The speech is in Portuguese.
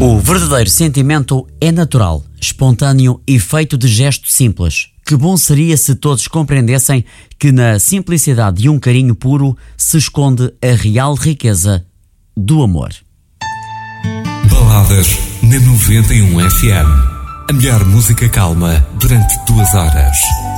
O verdadeiro sentimento é natural, espontâneo e feito de gestos simples. Que bom seria se todos compreendessem que na simplicidade de um carinho puro se esconde a real riqueza do amor. Baladas na 91 FM. A melhor música calma durante 2 horas.